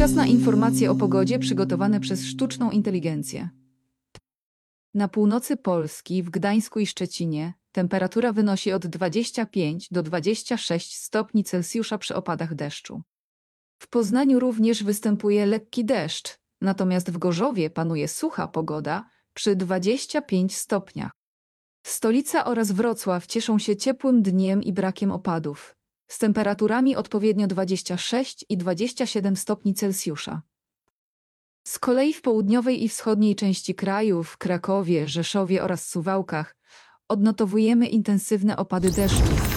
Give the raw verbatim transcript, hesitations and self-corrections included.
Czas na informacje o pogodzie przygotowane przez sztuczną inteligencję. Na północy Polski, w Gdańsku i Szczecinie, temperatura wynosi od dwudziestu pięciu do dwudziestu sześciu stopni Celsjusza przy opadach deszczu. W Poznaniu również występuje lekki deszcz, natomiast w Gorzowie panuje sucha pogoda przy dwudziestu pięciu stopniach. Stolica oraz Wrocław cieszą się ciepłym dniem i brakiem opadów, z temperaturami odpowiednio dwadzieścia sześć i dwadzieścia siedem stopni Celsjusza. Z kolei w południowej i wschodniej części kraju, w Krakowie, Rzeszowie oraz Suwałkach, odnotowujemy intensywne opady deszczu,